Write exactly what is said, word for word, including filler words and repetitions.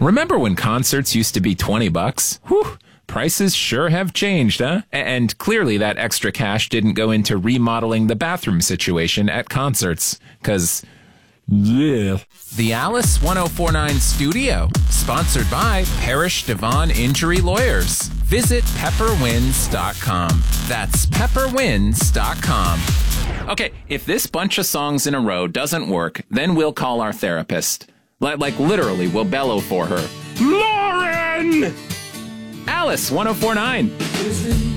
Remember when concerts used to be twenty bucks? Whew. Prices sure have changed, huh? And clearly that extra cash didn't go into remodeling the bathroom situation at concerts. Cause, yeah. The Alice ten forty-nine Studio, sponsored by Parrish Devon Injury Lawyers. Visit pepper wins dot com. That's pepper wins dot com. Okay, if this bunch of songs in a row doesn't work, then we'll call our therapist. Like, like literally, we'll bellow for her. Lauren! Alice ten forty-nine.